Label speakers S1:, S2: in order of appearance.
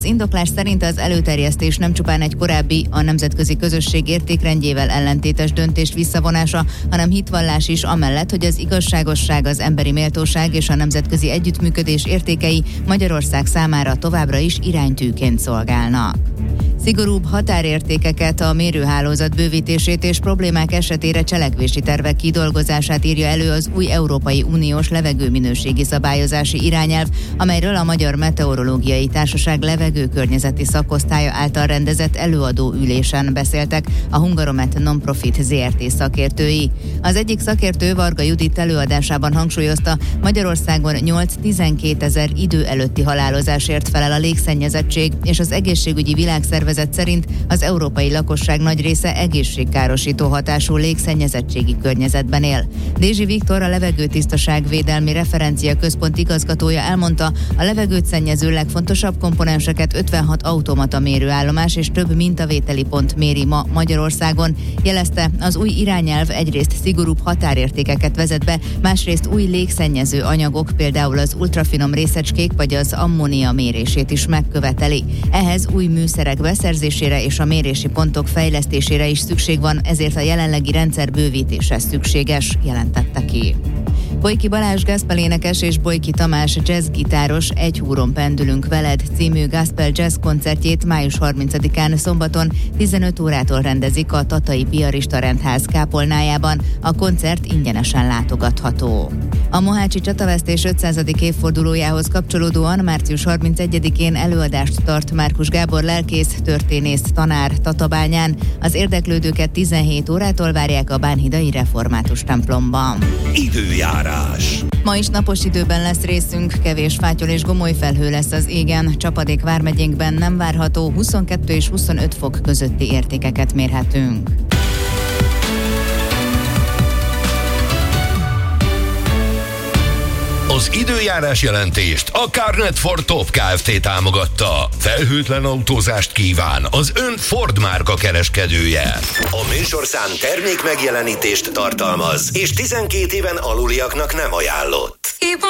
S1: Az indoklás szerint az előterjesztés nem csupán egy korábbi, a nemzetközi közösség értékrendjével ellentétes döntés visszavonása, hanem hitvallás is amellett, hogy az igazságosság, az emberi méltóság és a nemzetközi együttműködés értékei Magyarország számára továbbra is iránytűként szolgálnak. Szigorúbb határértékeket, a mérőhálózat bővítését és problémák esetére cselekvési tervek kidolgozását írja elő az új Európai Uniós levegőminőségi szabályozási irányelv, amelyről a Magyar Meteorológiai Társaság levegőkörnyezeti szakosztálya által rendezett előadó ülésen beszéltek a Hungaromet Nonprofit Zrt. Szakértői. Az egyik szakértő, Varga Judit előadásában hangsúlyozta, Magyarországon 8-12 ezer idő előtti halálozásért felel a légszennyezettség, és az egészségügyi világszervezet szerint az európai lakosság nagy része egészségkárosító hatású légszennyezettségi környezetben él. Dézsi Viktor, a Levegőtisztaság-védelmi Referencia Központ igazgatója elmondta, a levegőt szennyező legfontosabb komponenseket 56 automata mérőállomás és több mintavételi pont méri ma Magyarországon. Jelezte, az új irányelv egyrészt szigorúbb határértékeket vezet be, másrészt új légszennyező anyagok, például az ultrafinom részecskék vagy az ammónia mérését is megköveteli. Ehhez új műszerek beszerzésére és a mérési pontok fejlesztésére is szükség van, ezért a jelenlegi rendszer bővítése szükséges, jelentette ki. Bojki Balázs gazpelénekes és Bojki Tamás jazzgitáros Egy húron pendülünk veled című gospel jazz koncertjét május 30-án szombaton 15 órától rendezik a Tatai Piarista Rendház kápolnájában. A koncert ingyenesen látogatható. A mohácsi csatavesztés 500. évfordulójához kapcsolódóan március 31-én előadást tart Márkus Gábor lelkész, történész, tanár Tatabányán. Az érdeklődőket 17 órától várják a bánhidai református templomban.
S2: Időjárás.
S1: Ma is napos időben lesz részünk, kevés fátyol és gomoly felhő lesz az égen, csapadék vármegyénkben nem várható, 22 és 25 fok közötti értékeket mérhetünk.
S2: Az időjárás jelentést a Carnet Ford Top Kft. Támogatta. Felhőtlen autózást kíván az ön Ford márka kereskedője. A műsorszám termék megjelenítést tartalmaz, és 12 éven aluliaknak nem ajánlott.